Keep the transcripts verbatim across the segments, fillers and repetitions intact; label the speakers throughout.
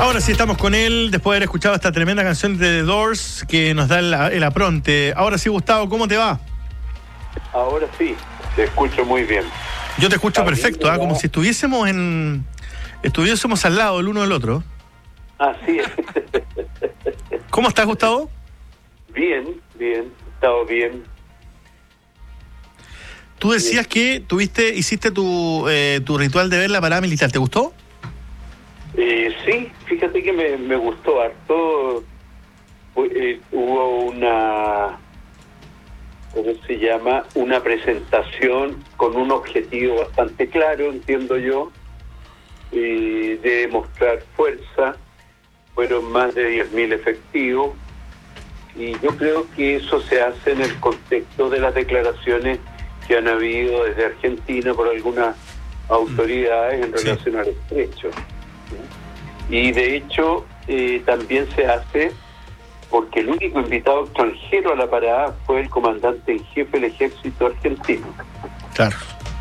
Speaker 1: Ahora sí estamos con él, después de haber escuchado esta tremenda canción de The Doors que nos da el, el apronte. Ahora sí, Gustavo, ¿cómo te va?
Speaker 2: Ahora sí, te escucho muy bien.
Speaker 1: Yo te escucho perfecto, ¿eh? Como si estuviésemos en estuviésemos al lado el uno del otro.
Speaker 2: Así es.
Speaker 1: ¿Cómo estás, Gustavo?
Speaker 2: Bien, bien, he estado bien.
Speaker 1: Tú decías que tuviste, hiciste tu, eh, tu ritual de ver la parada militar, ¿te gustó?
Speaker 2: Eh, sí, fíjate que me, me gustó harto. Eh, hubo una, ¿cómo se llama? Una presentación con un objetivo bastante claro, entiendo yo, eh, de demostrar fuerza. Fueron más de diez mil efectivos y yo creo que eso se hace en el contexto de las declaraciones que han habido desde Argentina por algunas autoridades en relación al estrecho. Y de hecho eh, también se hace porque el único invitado extranjero a la parada fue el comandante en jefe del ejército argentino.
Speaker 1: Claro.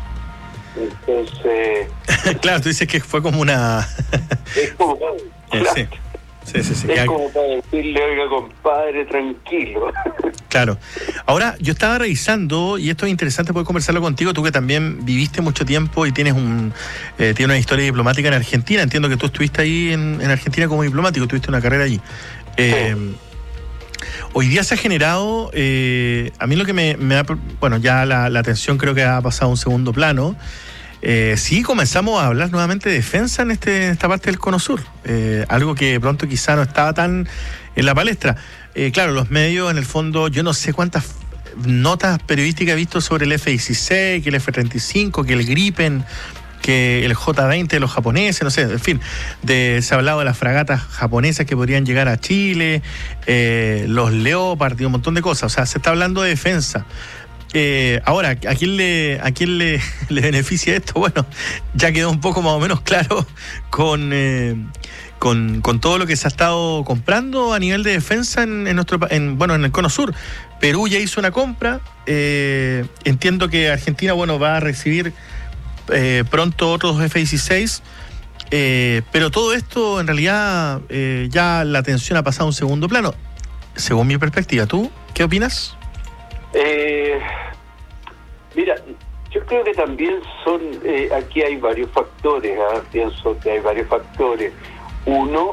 Speaker 2: Entonces...
Speaker 1: claro, tú dices que fue como una...
Speaker 2: es como...
Speaker 1: eh, sí. Sí, sí, sí.
Speaker 2: Es como para decirle, oiga, compadre, tranquilo.
Speaker 1: Claro. Ahora, yo estaba revisando, y esto es interesante poder conversarlo contigo, tú que también viviste mucho tiempo y tienes un eh, tienes una historia diplomática en Argentina. Entiendo que tú estuviste ahí en, en Argentina como diplomático, tuviste una carrera allí. Eh, sí. Hoy día se ha generado, eh, a mí lo que me, me da, bueno, ya la, la atención creo que ha pasado a un segundo plano. Eh, sí, comenzamos a hablar nuevamente de defensa en, este, en esta parte del Cono Sur, eh, algo que de pronto quizá no estaba tan en la palestra. Eh, claro, los medios, en el fondo, yo no sé cuántas notas periodísticas he visto sobre el F dieciséis, que el F treinta y cinco, que el Gripen, que el J veinte de los japoneses, no sé, en fin, de, se ha hablado de las fragatas japonesas que podrían llegar a Chile, eh, los Leopard y un montón de cosas. O sea, se está hablando de defensa. Eh, ahora, ¿a quién le a quién le, le beneficia esto? Bueno, ya quedó un poco más o menos claro con, eh, con con todo lo que se ha estado comprando a nivel de defensa en, en nuestro en, bueno, en el Cono Sur. Perú ya hizo una compra. Eh, entiendo que Argentina, bueno, va a recibir eh, pronto otros F dieciséis. Eh, pero todo esto, en realidad, eh, ya la atención ha pasado a un segundo plano. Según mi perspectiva, ¿tú qué opinas?
Speaker 2: Eh, mira, yo creo que también son, eh, aquí hay varios factores, ¿eh? pienso que hay varios factores. Uno,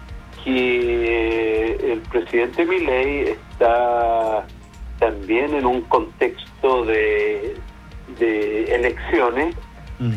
Speaker 2: que el presidente Milei está también en un contexto de, de elecciones mm.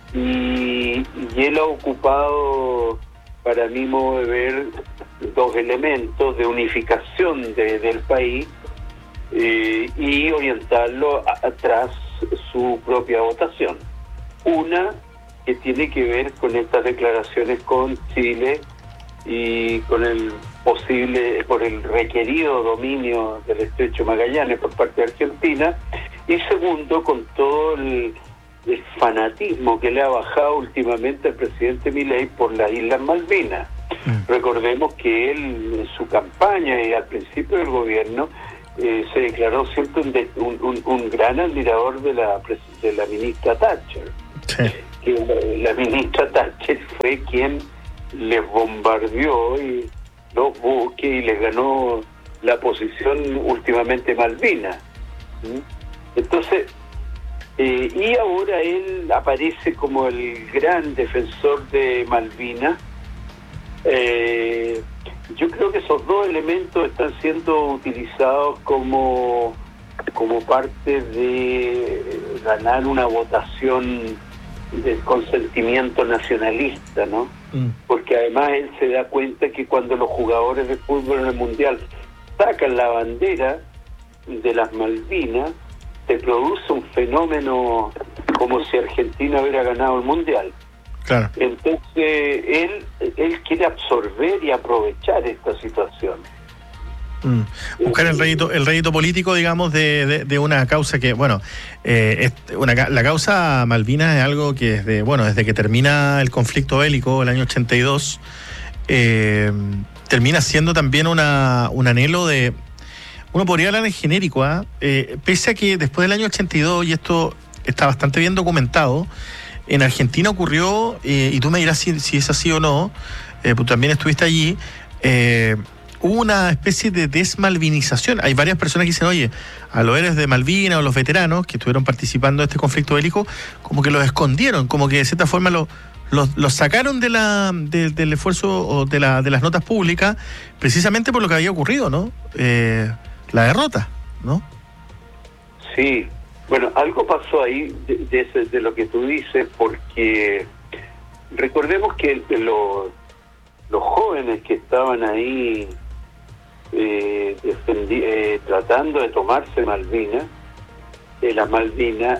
Speaker 2: y, y él ha ocupado, para mi modo de ver, dos elementos de unificación de, del país. Eh, y orientarlo tras su propia votación. Una que tiene que ver con estas declaraciones con Chile y con el posible, por el requerido dominio del estrecho Magallanes por parte de Argentina, y segundo, con todo el, el fanatismo que le ha bajado últimamente al presidente Milei por las Islas Malvinas. Mm. Recordemos que él en su campaña y al principio del gobierno Eh, se declaró siempre un, un, un gran admirador de la de la ministra Thatcher. Sí. Que la, la ministra Thatcher fue quien les bombardeó y los buques y les ganó la posición últimamente Malvinas. ¿Mm? Entonces, eh, y ahora él aparece como el gran defensor de Malvinas. Eh, Yo creo que esos dos elementos están siendo utilizados como, como parte de ganar una votación de consentimiento nacionalista, ¿no? Mm. Porque además él se da cuenta que cuando los jugadores de fútbol en el Mundial sacan la bandera de las Malvinas, se produce un fenómeno como si Argentina hubiera ganado el Mundial.
Speaker 1: Claro.
Speaker 2: Entonces él él quiere absorber y aprovechar esta situación.
Speaker 1: Mm. Buscar el rédito el rédito político, digamos, de, de, de una causa que, bueno, eh, es una, la causa Malvinas es algo que desde, bueno, desde que termina el conflicto bélico, el año ochenta y dos, eh, termina siendo también una un anhelo de, uno podría hablar en genérico, ¿eh? Eh, pese a que después del año ochenta y dos, y esto está bastante bien documentado, en Argentina ocurrió, eh, y tú me dirás si, si es así o no, eh, tú también estuviste allí, eh, hubo una especie de desmalvinización. Hay varias personas que dicen, oye, a los héroes de Malvinas o los veteranos que estuvieron participando en este conflicto bélico, como que los escondieron, como que de cierta forma los los, los sacaron de la de, del esfuerzo o de, la, de las notas públicas, precisamente por lo que había ocurrido, ¿no? Eh, la derrota, ¿no?
Speaker 2: Sí, bueno, algo pasó ahí de, de, de lo que tú dices, porque recordemos que los, los jóvenes que estaban ahí Eh, defendi, eh, tratando de tomarse Malvinas, eh, las Malvinas,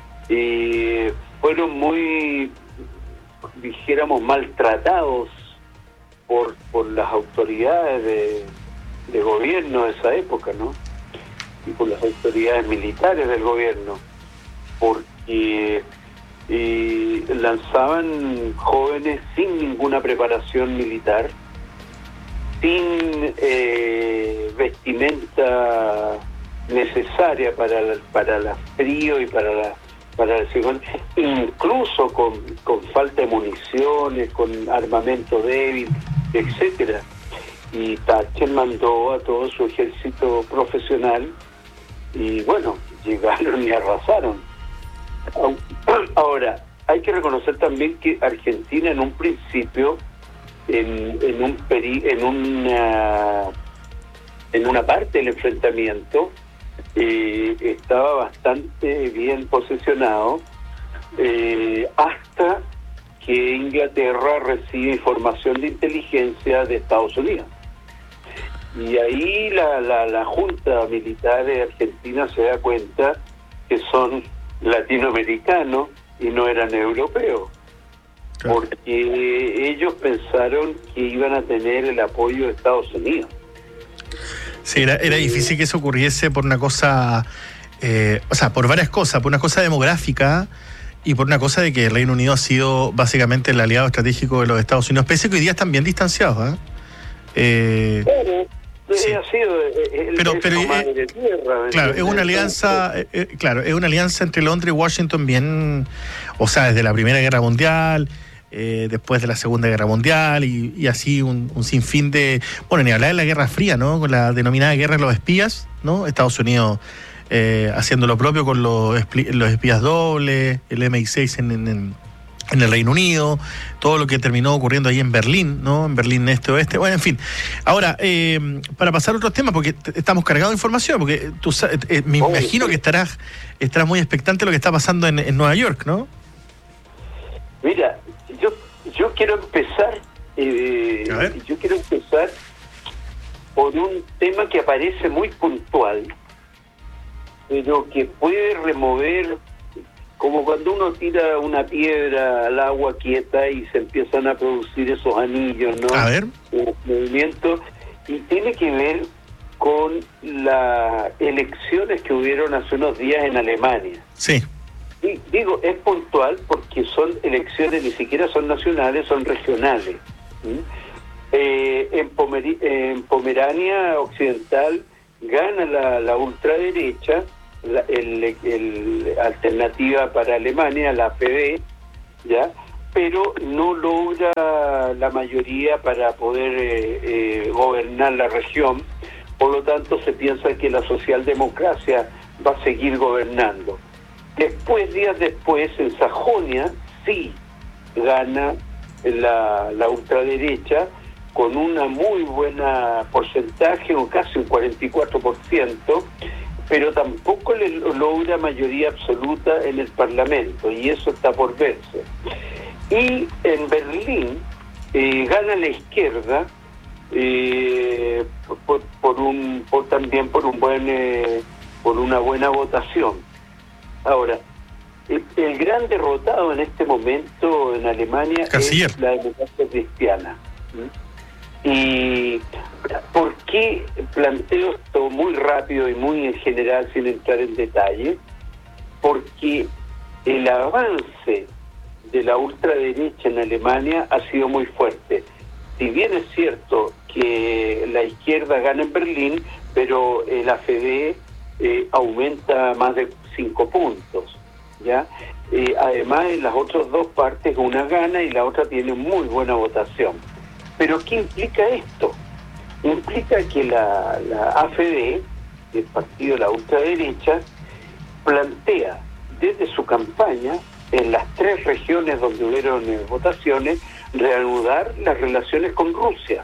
Speaker 2: eh, fueron muy, dijéramos, maltratados por, por las autoridades de, de gobierno de esa época, ¿no? Y por las autoridades militares del gobierno, porque eh, lanzaban jóvenes sin ninguna preparación militar, sin eh, vestimenta necesaria para la, para el frío y para la para el incluso con, con falta de municiones, con armamento débil, etcétera. Y Thatcher mandó a todo su ejército profesional y bueno, llegaron y arrasaron. Ahora, hay que reconocer también que Argentina en un principio En, en un peri, en una en una parte del enfrentamiento eh, estaba bastante bien posicionado eh, hasta que Inglaterra recibe información de inteligencia de Estados Unidos, y ahí la, la, la Junta Militar de Argentina se da cuenta que son latinoamericanos y no eran europeos. Claro. Porque ellos pensaron que iban a tener el apoyo de Estados Unidos.
Speaker 1: Sí, era, era difícil que eso ocurriese por una cosa, eh, o sea, por varias cosas, por una cosa demográfica y por una cosa de que el Reino Unido ha sido básicamente el aliado estratégico de los Estados Unidos, pese a que hoy día están bien distanciados, ¿eh? Eh,
Speaker 2: claro. Sí. Ha sido el,
Speaker 1: pero,
Speaker 2: el
Speaker 1: pero eh,
Speaker 2: de tierra,
Speaker 1: claro, es una alianza, eh, claro, es una alianza entre Londres y Washington bien, o sea, desde la Primera Guerra Mundial, eh, después de la Segunda Guerra Mundial y, y así un, un sinfín de, bueno, ni hablar de la Guerra Fría, ¿no? Con la denominada Guerra de los Espías, ¿no? Estados Unidos eh, haciendo lo propio con los, los espías dobles, el eme i seis en, en, en en el Reino Unido, todo lo que terminó ocurriendo ahí en Berlín, ¿no? En Berlín este-oeste, bueno, en fin. Ahora, eh, para pasar a otros temas, porque estamos cargados de información, porque tú eh, me oh, imagino sí. que estarás estarás muy expectante de lo que está pasando en, en Nueva York, ¿no?
Speaker 2: Mira, yo yo quiero empezar, eh, yo quiero empezar por un tema que aparece muy puntual, pero que puede remover, como cuando uno tira una piedra al agua quieta y se empiezan a producir esos anillos, ¿no?
Speaker 1: A ver.
Speaker 2: Un movimiento, y tiene que ver con las elecciones que hubieron hace unos días en Alemania.
Speaker 1: Sí.
Speaker 2: Y digo, es puntual porque son elecciones, ni siquiera son nacionales, son regionales. ¿Mm? Eh, en, Pomer- en Pomerania Occidental gana la, la ultraderecha, La, el, el alternativa para Alemania, la A F D, ya, pero no logra la mayoría para poder eh, eh, gobernar la región. Por lo tanto, se piensa que la socialdemocracia va a seguir gobernando. Después, días después, en Sajonia sí gana la, la ultraderecha con una muy buena porcentaje, o casi un cuarenta y cuatro por ciento, pero tampoco le logra mayoría absoluta en el Parlamento, y eso está por verse. Y en Berlín eh, gana la izquierda eh, por, por un por también por un buen eh, por una buena votación. Ahora, el, el gran derrotado en este momento en Alemania
Speaker 1: Canciller.
Speaker 2: Es la democracia cristiana. ¿Mm? ¿Y por qué planteo esto muy rápido y muy en general sin entrar en detalle? Porque el avance de la ultraderecha en Alemania ha sido muy fuerte. Si bien es cierto que la izquierda gana en Berlín, pero el A F D eh, aumenta más de cinco puntos, ¿ya? Eh, además, en las otras dos partes una gana y la otra tiene muy buena votación. Pero ¿qué implica esto? Implica que la, la A F D, el partido de la ultraderecha, plantea desde su campaña, en las tres regiones donde hubieron eh, votaciones, reanudar las relaciones con Rusia.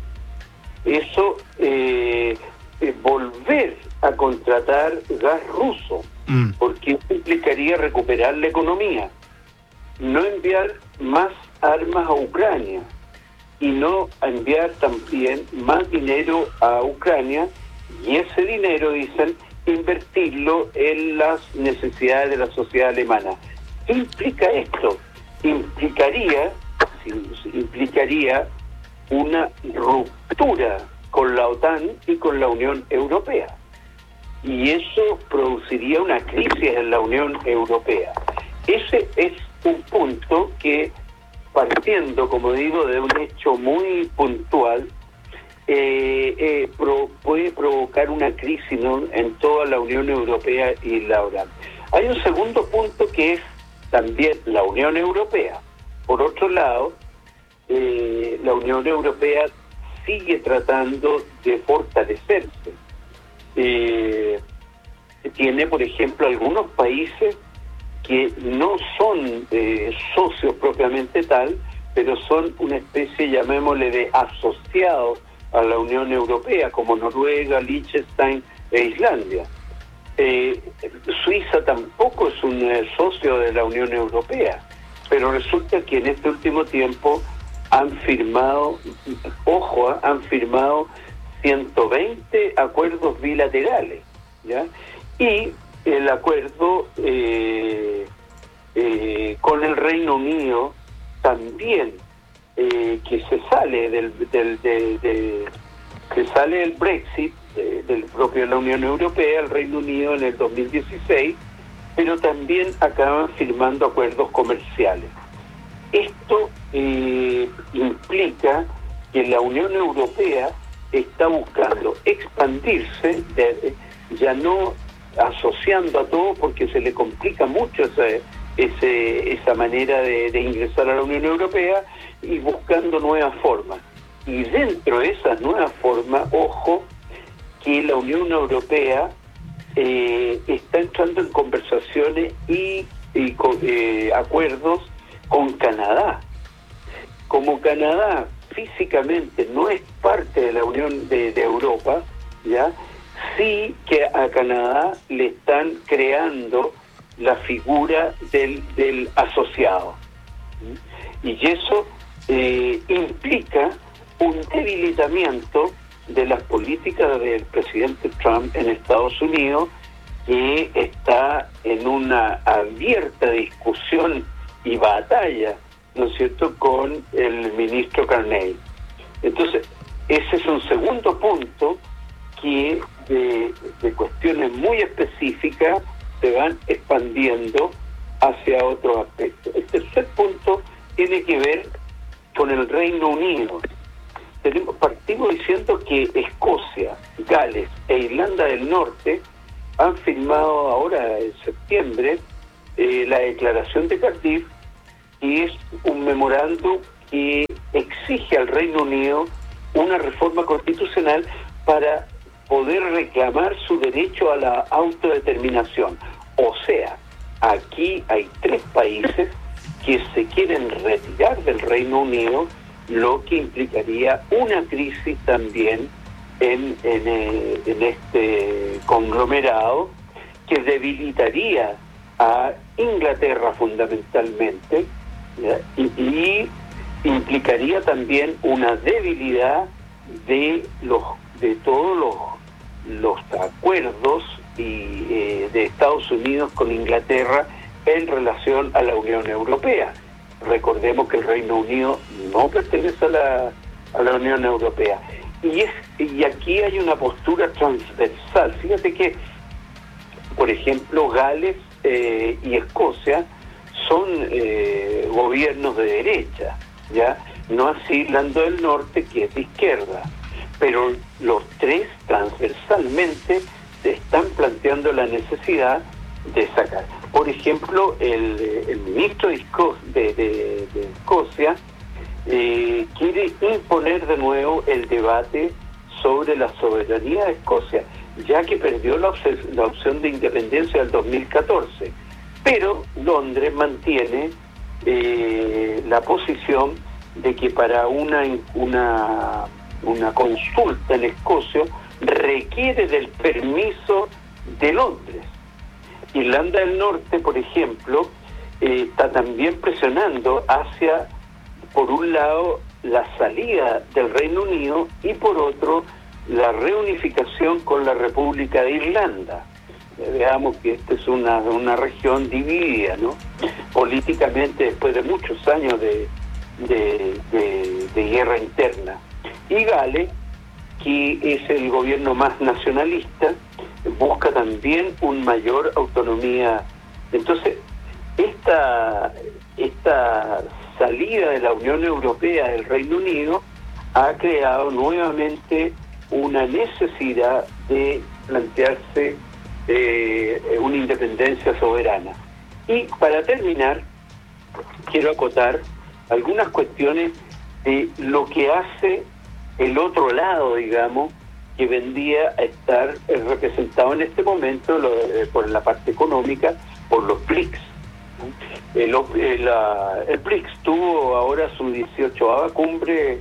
Speaker 2: Eso, eh, eh, volver a contratar gas ruso, mm. porque eso implicaría recuperar la economía, no enviar más armas a Ucrania y no enviar también más dinero a Ucrania, y ese dinero, dicen, invertirlo en las necesidades de la sociedad alemana. ¿Qué implica esto? Implicaría, implicaría una ruptura con la OTAN y con la Unión Europea. Y eso produciría una crisis en la Unión Europea. Ese es un punto que, partiendo, como digo, de un hecho muy puntual, eh, eh, pro, puede provocar una crisis, ¿no?, en toda la Unión Europea y la OTAN. Hay un segundo punto que es también la Unión Europea. Por otro lado, eh, la Unión Europea sigue tratando de fortalecerse. Eh, tiene, por ejemplo, algunos países que no son eh, socios propiamente tal, pero son una especie, llamémosle, de asociados a la Unión Europea, como Noruega, Liechtenstein e Islandia. Eh, Suiza tampoco es un eh, socio de la Unión Europea, pero resulta que en este último tiempo han firmado, ojo, han firmado ciento veinte acuerdos bilaterales, ¿ya? Y el acuerdo eh, eh, con el Reino Unido también, eh, que se sale del, del de, de, se sale del Brexit, de, del propio de la Unión Europea, el Reino Unido en el dos mil dieciséis, pero también acaban firmando acuerdos comerciales. Esto eh, implica que la Unión Europea está buscando expandirse, de, ya no asociando a todos, porque se le complica mucho ese, ese, esa manera de, de ingresar a la Unión Europea, y buscando nuevas formas. Y dentro de esas nuevas formas, ojo, que la Unión Europea eh, está entrando en conversaciones y, y con, eh, acuerdos con Canadá. Como Canadá físicamente no es parte de la Unión de, de Europa, ¿ya?, sí que a Canadá le están creando la figura del, del asociado. Y eso eh, implica un debilitamiento de las políticas del presidente Trump en Estados Unidos, que está en una abierta discusión y batalla, ¿no es cierto?, con el ministro Carney. Entonces, ese es un segundo punto que de, de cuestiones muy específicas se van expandiendo hacia otros aspectos. El tercer punto tiene que ver con el Reino Unido. Tenemos, partimos diciendo que Escocia, Gales e Irlanda del Norte han firmado ahora en septiembre eh, la declaración de Cardiff, que es un memorándum que exige al Reino Unido una reforma constitucional para poder reclamar su derecho a la autodeterminación. O sea, aquí hay tres países que se quieren retirar del Reino Unido, lo que implicaría una crisis también en, en, en este conglomerado, que debilitaría a Inglaterra fundamentalmente, ¿ya?, y, y implicaría también una debilidad de los de todos los los acuerdos y eh, de Estados Unidos con Inglaterra en relación a la Unión Europea. Recordemos que el Reino Unido no pertenece a la, a la Unión Europea. Y, es, y aquí hay una postura transversal. Fíjate que, por ejemplo, Gales eh, y Escocia son eh, gobiernos de derecha, ¿ya? No así Irlanda del Norte, que es de izquierda. Pero los tres transversalmente se están planteando la necesidad de sacar. Por ejemplo, el, el ministro de, Esco- de, de, de Escocia, eh, que quiere imponer de nuevo el debate sobre la soberanía de Escocia, ya que perdió la, la opción de independencia del dos mil catorce. Pero Londres mantiene eh, la posición de que para una, una, una consulta en Escocia requiere del permiso de Londres. Irlanda del Norte, por ejemplo, eh, está también presionando hacia, por un lado, la salida del Reino Unido y por otro, la reunificación con la República de Irlanda. Veamos que esta es una, una región dividida, ¿no? Políticamente, después de muchos años de, de, de, de guerra interna. Y Gales, que es el gobierno más nacionalista, busca también una mayor autonomía. Entonces, esta, esta salida de la Unión Europea del Reino Unido ha creado nuevamente una necesidad de plantearse eh, una independencia soberana. Y para terminar, quiero acotar algunas cuestiones de lo que hace el otro lado, digamos, que vendría a estar eh, representado en este momento lo, eh, por la parte económica, por los B R I C S. El, el, la, el B R I C S tuvo ahora su dieciochoava cumbre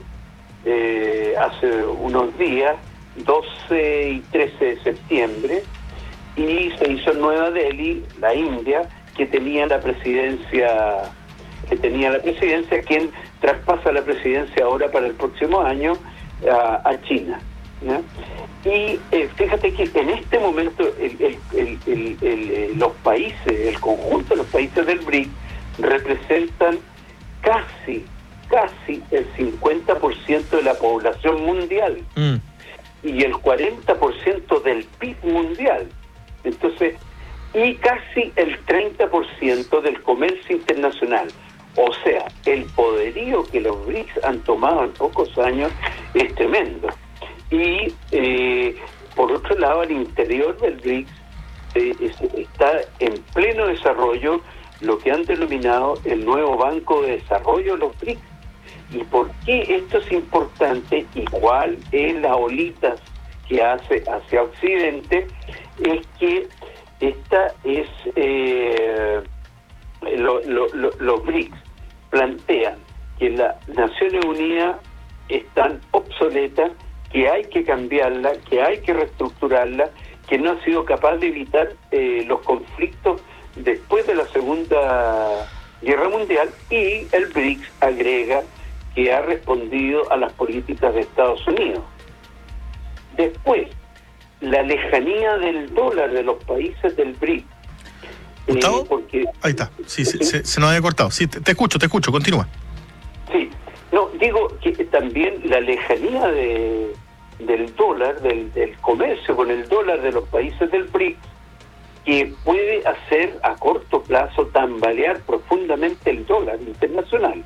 Speaker 2: eh, hace unos días, doce y trece de septiembre, y se hizo en Nueva Delhi, la India, que tenía la presidencia, que tenía la presidencia, quien traspasa la presidencia ahora para el próximo año a, a China, ¿ya? Y eh, fíjate que en este momento el, el, el, el, el, los países, el conjunto de los países del B R I C S representan casi, casi el cincuenta por ciento de la población mundial mm. y el cuarenta por ciento del P I B mundial. Entonces, y casi el treinta por ciento del comercio internacional. O sea, el poderío que los B R I C S han tomado en pocos años es tremendo. Y eh, por otro lado, al interior del B R I C S eh, está en pleno desarrollo lo que han denominado el nuevo Banco de Desarrollo de los B R I C S. ¿Y por qué esto es importante y cuál es la olita que hace hacia Occidente? Es que esta es eh, lo, lo, lo, los B R I C S plantean que las Naciones Unidas están obsoletas, que hay que cambiarla, que hay que reestructurarla, que no ha sido capaz de evitar eh, los conflictos después de la Segunda Guerra Mundial, y el B R I C S agrega que ha respondido a las políticas de Estados Unidos. Después, la lejanía del dólar de los países del B R I C S.
Speaker 1: ¿Gustavo?
Speaker 2: Eh, porque,
Speaker 1: Ahí está, sí, ¿sí? Se, se nos había cortado. Sí, te, te escucho, te escucho, continúa.
Speaker 2: Sí, no, digo que también la lejanía de, del dólar, del, del comercio con el dólar de los países del B R I C S, que puede hacer a corto plazo tambalear profundamente el dólar internacional.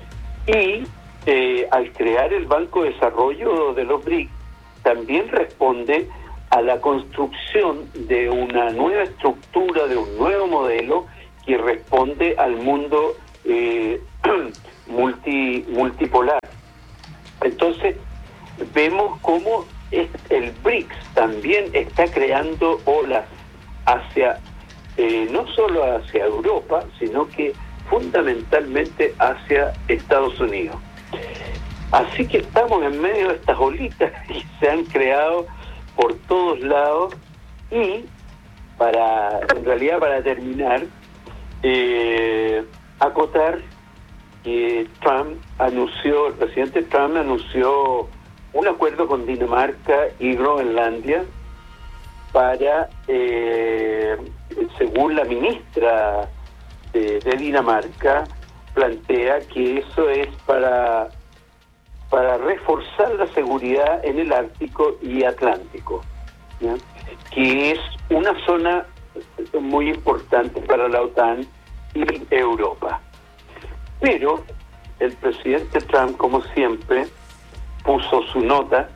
Speaker 2: Y eh, al crear el Banco de Desarrollo de los B R I C S, también responde a la construcción de una nueva estructura, de un nuevo modelo que responde al mundo eh, multi, multipolar. Entonces, vemos cómo es, el B R I C S también está creando olas hacia, eh, no solo hacia Europa, sino que fundamentalmente hacia Estados Unidos. Así que estamos en medio de estas olitas que se han creado por todos lados. Y para, en realidad, para terminar, eh, acotar que Trump anunció, el presidente Trump anunció un acuerdo con Dinamarca y Groenlandia para, eh, según la ministra de, de Dinamarca, plantea que eso es para para reforzar la seguridad en el Ártico y Atlántico, ¿ya? Que es una zona muy importante para la OTAN y Europa. Pero el presidente Trump, como siempre, puso su nota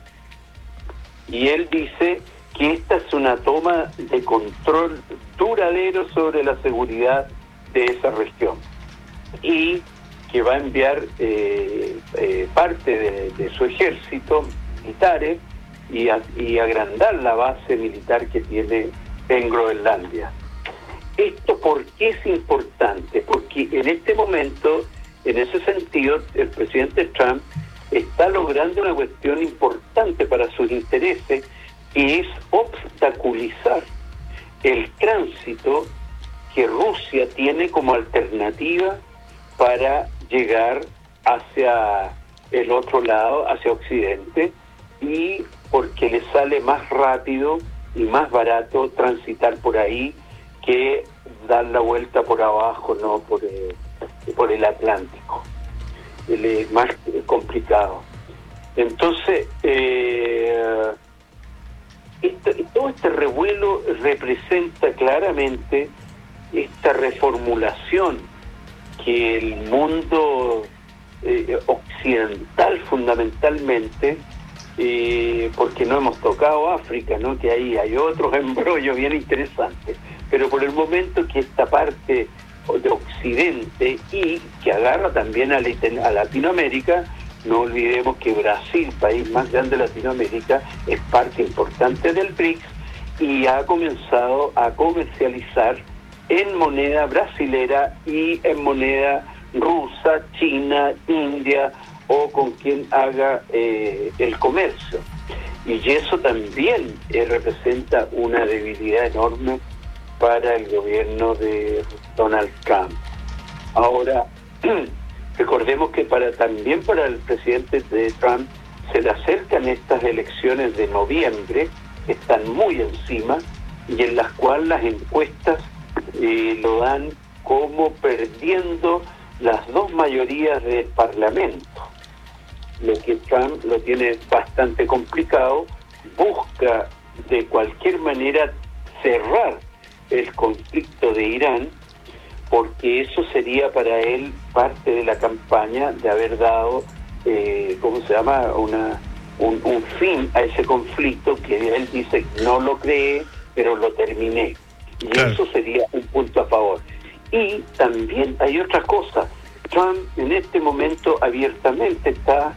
Speaker 2: y él dice que esta es una toma de control duradero sobre la seguridad de esa región. Y que va a enviar eh, eh, parte de, de su ejército, militares, y, a, y agrandar la base militar que tiene en Groenlandia. ¿Esto por qué es importante? Porque en este momento, en ese sentido, el presidente Trump está logrando una cuestión importante para sus intereses, que es obstaculizar el tránsito que Rusia tiene como alternativa para llegar hacia el otro lado, hacia Occidente, y porque le sale más rápido y más barato transitar por ahí que dar la vuelta por abajo, no por el, por el Atlántico. Es más complicado. Entonces, eh, este, todo este revuelo representa claramente esta reformulación que el mundo eh, occidental fundamentalmente, eh, porque no hemos tocado África, ¿no? Que ahí hay otros embrollos bien interesantes, pero por el momento que esta parte de Occidente y que agarra también a, a Latinoamérica, no olvidemos que Brasil, país más grande de Latinoamérica, es parte importante del BRICS y ha comenzado a comercializar en moneda brasilera y en moneda rusa, china, india o con quien haga eh, el comercio. Y eso también eh, representa una debilidad enorme para el gobierno de Donald Trump. Ahora, recordemos que para también para el presidente de Trump se le acercan estas elecciones de noviembre, que están muy encima, y en las cuales las encuestas eh, lo dan como perdiendo las dos mayorías del Parlamento, lo que Trump lo tiene bastante complicado. Busca de cualquier manera cerrar el conflicto de Irán, porque eso sería para él parte de la campaña de haber dado, eh, ¿cómo se llama?, una un, un fin a ese conflicto que él dice no lo cree, pero lo terminé. Y claro, eso sería un punto a favor. Y también hay otra cosa. Trump en este momento abiertamente está,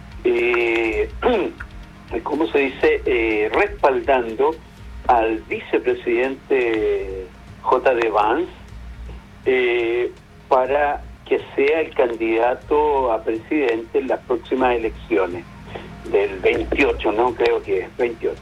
Speaker 2: eh, ¿cómo se dice?, eh, respaldando al vicepresidente J D Vance eh, para que sea el candidato a presidente en las próximas elecciones del veintiocho, no creo que es veintiocho.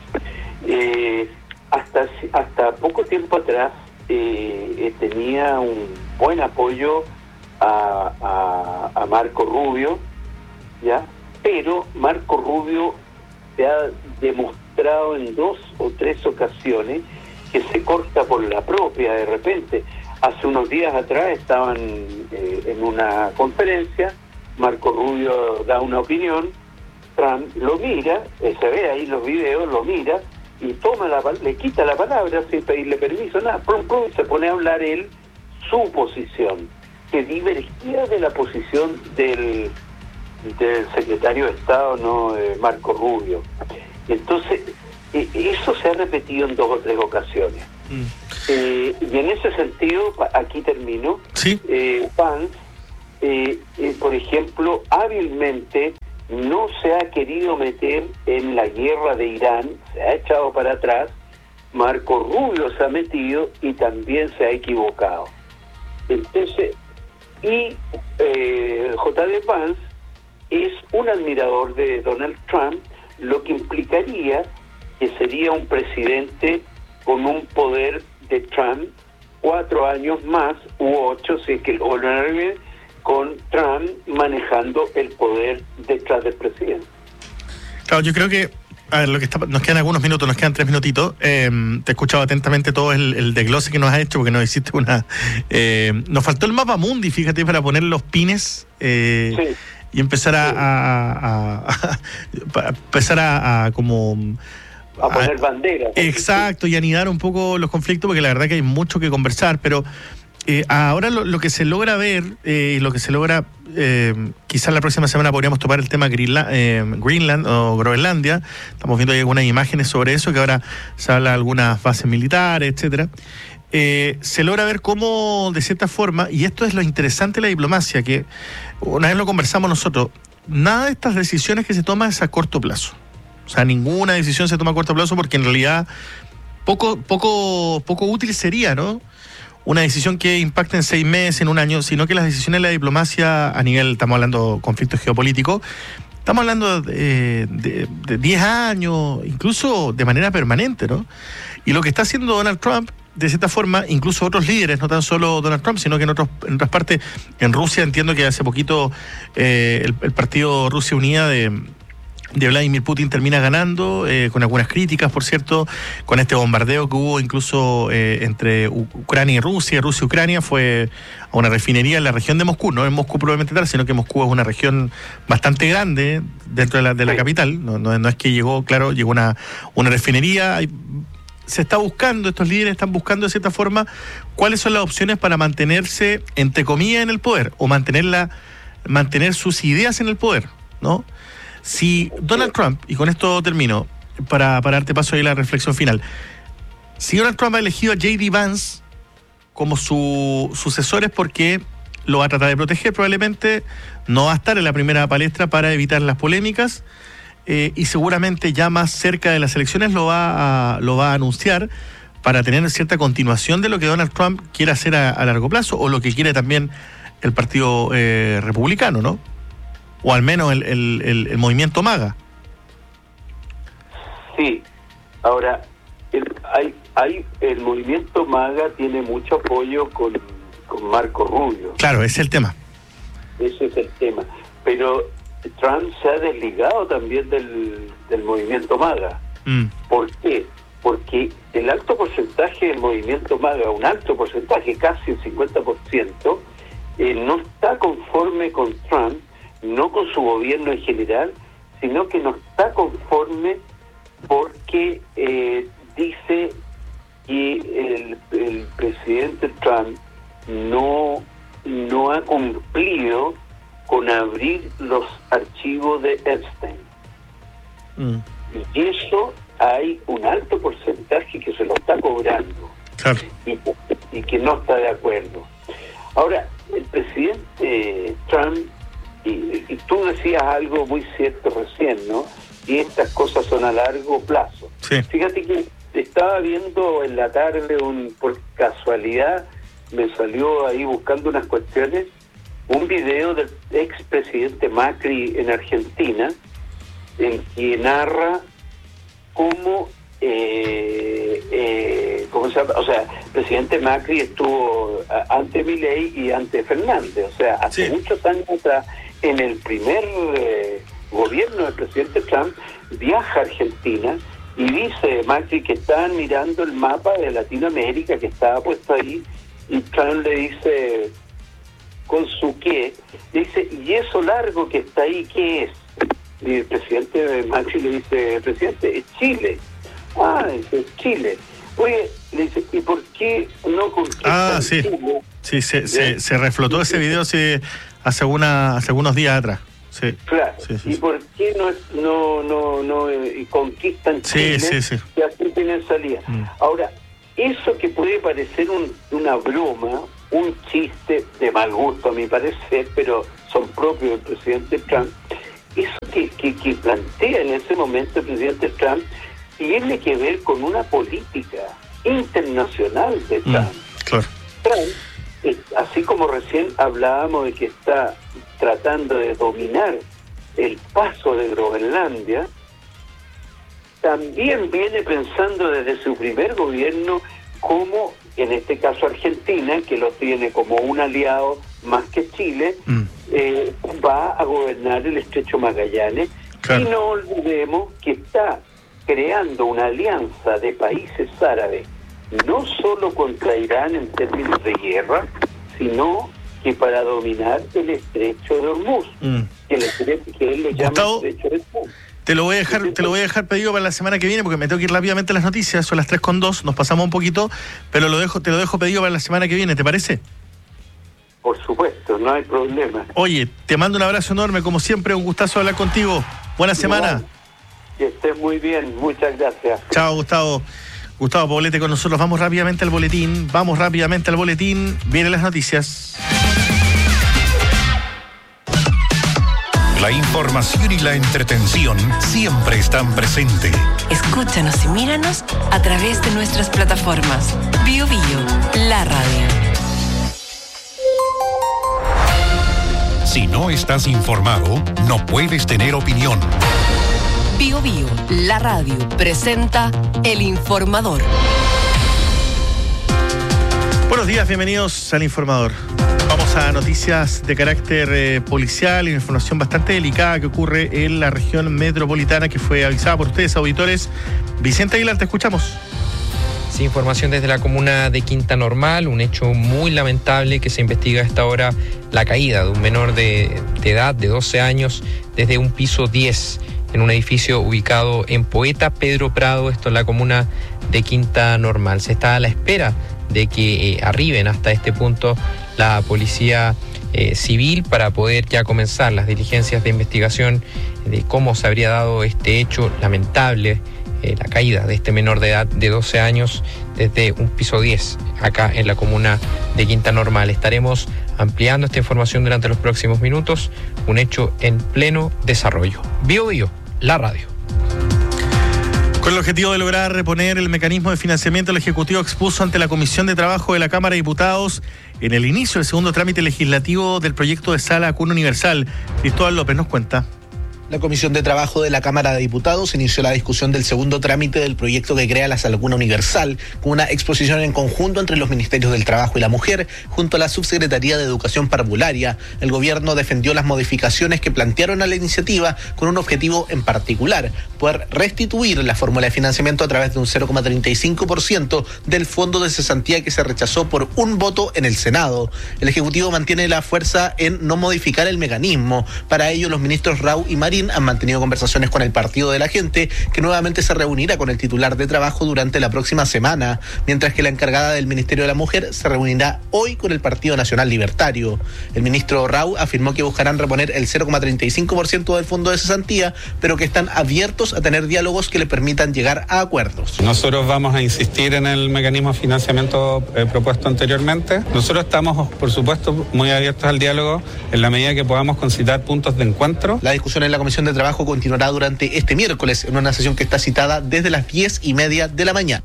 Speaker 2: Eh, hasta hasta poco tiempo atrás eh, tenía un buen apoyo a, a, a Marco Rubio, ya, pero Marco Rubio se ha demostrado en dos o tres ocasiones que se corta por la propia de repente. Hace unos días atrás estaban eh, en una conferencia, Marco Rubio da una opinión, Trump lo mira, eh, se ve ahí los videos, lo mira y toma la, le quita la palabra sin pedirle permiso, nada, prum, prum, se pone a hablar él su posición, que divergía de la posición del, del secretario de Estado, no eh, Marco Rubio. Entonces, eh, eso se ha repetido en dos o tres ocasiones. Mm. Eh, y en ese sentido, aquí termino,
Speaker 1: ¿sí?
Speaker 2: eh, Vance, eh, eh, por ejemplo, hábilmente no se ha querido meter en la guerra de Irán, se ha echado para atrás. Marco Rubio se ha metido y también se ha equivocado. Entonces, y eh, J D Vance es un admirador de Donald Trump, lo que implicaría que sería un presidente con un poder de Trump cuatro años más u ocho, si es que lo vuelven, con Trump manejando el poder detrás del presidente.
Speaker 1: Claro, yo creo que a ver, lo que está, nos quedan algunos minutos, nos quedan tres minutitos. Eh, te he escuchado atentamente todo el, el desglose que nos has hecho, porque nos hiciste una... Eh, nos faltó el mapa mundi, fíjate, para poner los pines eh, sí. y empezar a, sí. a, a, a, a empezar a, a como...
Speaker 2: a poner banderas.
Speaker 1: Exacto, y anidar un poco los conflictos, porque la verdad que hay mucho que conversar, pero eh, ahora lo, lo que se logra ver, eh, lo que se logra, eh, quizás la próxima semana podríamos tomar el tema Greenland, eh, Greenland o Groenlandia. Estamos viendo ahí algunas imágenes sobre eso, que ahora se habla de algunas bases militares, etcétera. Eh, se logra ver cómo, de cierta forma, y esto es lo interesante de la diplomacia, que una vez lo conversamos nosotros, nada de estas decisiones que se toman es a corto plazo. O sea, ninguna decisión se toma a corto plazo porque en realidad poco, poco, poco útil sería, ¿no?, una decisión que impacte en seis meses, en un año, sino que las decisiones de la diplomacia a nivel, estamos hablando de conflictos geopolíticos, estamos hablando de, de, de diez años, incluso de manera permanente, ¿no? Y lo que está haciendo Donald Trump, de cierta forma, incluso otros líderes, no tan solo Donald Trump, sino que en, otros, en otras partes, en Rusia, entiendo que hace poquito eh, el, el partido Rusia Unida de... de Vladimir Putin termina ganando, eh, con algunas críticas, por cierto, con este bombardeo que hubo incluso eh, entre Ucrania y Rusia, Rusia y Ucrania, fue a una refinería en la región de Moscú, no en Moscú probablemente tal, sino que Moscú es una región bastante grande dentro de la, de la capital, no, no, no es que llegó, claro, llegó una, una refinería, hay, se está buscando, estos líderes están buscando de cierta forma cuáles son las opciones para mantenerse, entre comillas, en el poder, o mantenerla, mantener sus ideas en el poder, ¿no? Si Donald Trump, y con esto termino, para, para darte paso ahí a la reflexión final, si Donald Trump ha elegido a J D Vance como su sucesor es porque lo va a tratar de proteger probablemente, no va a estar en la primera palestra para evitar las polémicas, eh, y seguramente ya más cerca de las elecciones lo va a, lo va a anunciar para tener cierta continuación de lo que Donald Trump quiere hacer a, a largo plazo, o lo que quiere también el Partido eh, Republicano, ¿no? O al menos el, el, el, el movimiento MAGA.
Speaker 2: Sí, ahora, el, hay, hay, el movimiento MAGA tiene mucho apoyo con, con Marco Rubio.
Speaker 1: Claro, ese es el tema.
Speaker 2: Ese es el tema. Pero Trump se ha desligado también del, del movimiento MAGA. Mm. ¿Por qué? Porque el alto porcentaje del movimiento MAGA, un alto porcentaje, casi el cincuenta por ciento, eh, no está conforme con Trump, no con su gobierno en general, sino que no está conforme porque eh, dice que el, el presidente Trump no, no ha cumplido con abrir los archivos de Epstein. Mm. Y eso hay un alto porcentaje que se lo está cobrando.
Speaker 1: Claro.
Speaker 2: y, y que no está de acuerdo. Ahora, el presidente Trump, Y, y tú decías algo muy cierto recién, ¿no? Y estas cosas son a largo plazo.
Speaker 1: Sí.
Speaker 2: Fíjate que estaba viendo en la tarde, un, por casualidad, me salió ahí buscando unas cuestiones, un video del expresidente Macri en Argentina, en que narra cómo, eh, eh, ¿cómo se llama? O sea, el presidente Macri estuvo ante Milei y ante Fernández, o sea, hace sí. muchos años atrás. En el primer eh, gobierno del presidente Trump, viaja a Argentina y dice Macri que estaban mirando el mapa de Latinoamérica que estaba puesto ahí, y Trump le dice, ¿con su qué? Le dice, ¿y eso largo que está ahí qué es? Y el presidente Macri le dice, presidente, es Chile. Ah, dice, Chile. Oye, le dice, ¿y por qué no conquistan
Speaker 1: ah, sí.
Speaker 2: Chile?
Speaker 1: Sí, se, se, se reflotó ese video hace, hace, una, hace algunos días atrás. Sí.
Speaker 2: Claro.
Speaker 1: Sí, sí,
Speaker 2: ¿Y
Speaker 1: sí.
Speaker 2: por qué no no no no eh, conquistan Chile?
Speaker 1: Sí, sí, sí.
Speaker 2: Y así tienen salida. Mm. Ahora, eso que puede parecer un, una broma, un chiste de mal gusto a mi parecer, pero son propios del presidente Trump, eso que, que, que plantea en ese momento el presidente Trump tiene que ver con una política internacional de Trump.
Speaker 1: Mm, claro.
Speaker 2: Trump, así como recién hablábamos de que está tratando de dominar el paso de Groenlandia, también viene pensando desde su primer gobierno como, en este caso Argentina, que lo tiene como un aliado más que Chile, mm. eh, va a gobernar el Estrecho Magallanes. Claro. Y no olvidemos que está creando una alianza de países árabes, no solo contra Irán en términos de guerra, sino que para dominar el estrecho de Hormuz, mm. que, le, que él le llama
Speaker 1: Gustavo,
Speaker 2: estrecho de Hormuz.
Speaker 1: Te lo voy a dejar, te lo voy a dejar pedido para la semana que viene, porque me tengo que ir rápidamente a las noticias, son las tres con dos, nos pasamos un poquito, pero lo dejo, te lo dejo pedido para la semana que viene, ¿te parece?
Speaker 2: Por supuesto, no hay problema.
Speaker 1: Oye, te mando un abrazo enorme, como siempre, un gustazo hablar contigo. Buena semana.
Speaker 2: Que estés muy bien, muchas gracias.
Speaker 1: Chao, Gustavo. Gustavo Poblete con nosotros. Vamos rápidamente al boletín. Vamos rápidamente al boletín. Vienen las noticias.
Speaker 3: La información y la entretención siempre están presentes.
Speaker 4: Escúchanos y míranos a través de nuestras plataformas. Bio Bio, la radio.
Speaker 3: Si no estás informado, no puedes tener opinión.
Speaker 4: Bio Bio, la radio, presenta El Informador.
Speaker 1: Buenos días, bienvenidos al Informador. Vamos a noticias de carácter eh, policial y una información bastante delicada que ocurre en la región metropolitana que fue avisada por ustedes, auditores. Vicente Aguilar, te escuchamos.
Speaker 5: Sí, información desde la comuna de Quinta Normal, un hecho muy lamentable que se investiga a esta hora, la caída de un menor de, de edad de doce años desde un piso diez en un edificio ubicado en Poeta Pedro Prado, esto en la comuna de Quinta Normal. Se está a la espera de que eh, arriben hasta este punto la policía eh, civil para poder ya comenzar las diligencias de investigación de cómo se habría dado este hecho lamentable, eh, la caída de este menor de edad de doce años desde un piso diez acá en la comuna de Quinta Normal. Estaremos ampliando esta información durante los próximos minutos, un hecho en pleno desarrollo. Bio Bio, la radio.
Speaker 1: Con el objetivo de lograr reponer el mecanismo de financiamiento, el Ejecutivo expuso ante la Comisión de Trabajo de la Cámara de Diputados en el inicio del segundo trámite legislativo del proyecto de sala cuna universal. Cristóbal López nos cuenta.
Speaker 6: La Comisión de Trabajo de la Cámara de Diputados inició la discusión del segundo trámite del proyecto que crea la Sala Cuna Universal, con una exposición en conjunto entre los Ministerios del Trabajo y la Mujer, junto a la Subsecretaría de Educación Parvularia. El gobierno defendió las modificaciones que plantearon a la iniciativa con un objetivo en particular: poder restituir la fórmula de financiamiento a través de un cero coma treinta y cinco por ciento del fondo de cesantía que se rechazó por un voto en el Senado. El Ejecutivo mantiene la fuerza en no modificar el mecanismo. Para ello, los ministros Rau y Marín han mantenido conversaciones con el Partido de la Gente, que nuevamente se reunirá con el titular de Trabajo durante la próxima semana, mientras que la encargada del Ministerio de la Mujer se reunirá hoy con el Partido Nacional Libertario. El ministro Rau afirmó que buscarán reponer el cero coma treinta y cinco por ciento del fondo de cesantía, pero que están abiertos a tener diálogos que le permitan llegar a acuerdos.
Speaker 7: Nosotros vamos a insistir en el mecanismo de financiamiento eh, propuesto anteriormente. Nosotros estamos, por supuesto, muy abiertos al diálogo en la medida que podamos concitar puntos de encuentro.
Speaker 6: La discusión en la Comisión de Trabajo continuará durante este miércoles en una sesión que está citada desde las diez y media de la mañana.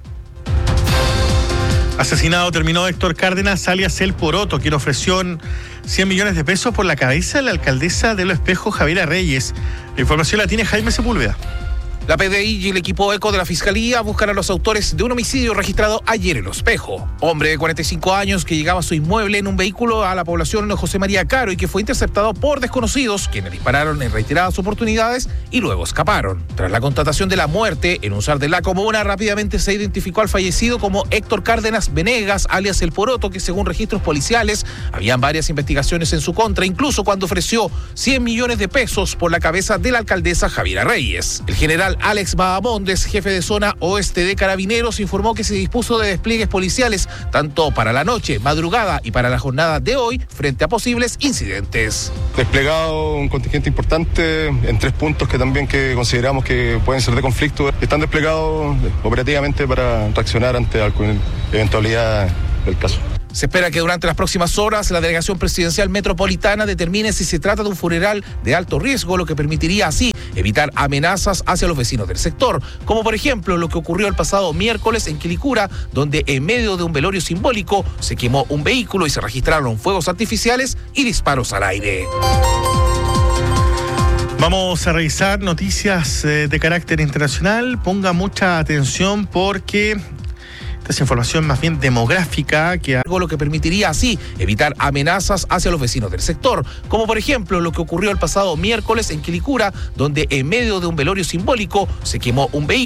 Speaker 1: Asesinado terminó Héctor Cárdenas, alias El Poroto, quien ofreció cien millones de pesos por la cabeza de la alcaldesa de Los Espejos, Javiera Reyes. La información la tiene Jaime Sepúlveda.
Speaker 8: La P D I y el equipo ECO de la Fiscalía buscan a los autores de un homicidio registrado ayer en Los Espejos. Hombre de cuarenta y cinco años que llegaba a su inmueble en un vehículo a la población José María Caro y que fue interceptado por desconocidos, quienes dispararon en reiteradas oportunidades y luego escaparon. Tras la constatación de la muerte en un S A R de la comuna, rápidamente se identificó al fallecido como Héctor Cárdenas Venegas, alias El Poroto, que según registros policiales habían varias investigaciones en su contra, incluso cuando ofreció cien millones de pesos por la cabeza de la alcaldesa Javiera Reyes. El general Alex Bahamondes, jefe de zona oeste de Carabineros, informó que se dispuso de despliegues policiales tanto para la noche, madrugada y para la jornada de hoy frente a posibles incidentes.
Speaker 9: Desplegado un contingente importante en tres puntos que también que consideramos que pueden ser de conflicto. Están desplegados operativamente para reaccionar ante alguna eventualidad del caso.
Speaker 8: Se espera que durante las próximas horas la Delegación Presidencial Metropolitana determine si se trata de un funeral de alto riesgo, lo que permitiría así evitar amenazas hacia los vecinos del sector, como por ejemplo lo que ocurrió el pasado miércoles en Quilicura, donde en medio de un velorio simbólico se quemó un vehículo y se registraron fuegos artificiales y disparos al aire.
Speaker 1: Vamos a revisar noticias eh, de carácter internacional. Ponga mucha atención porque esta es información más bien demográfica, que
Speaker 8: algo lo que permitiría así evitar amenazas hacia los vecinos del sector, como por ejemplo lo que ocurrió el pasado miércoles en Quilicura, donde en medio de un velorio simbólico se quemó un vehículo